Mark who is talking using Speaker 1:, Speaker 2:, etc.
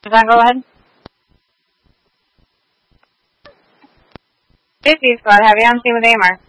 Speaker 1: John, go ahead. Safety squad, have you on scene with AMR?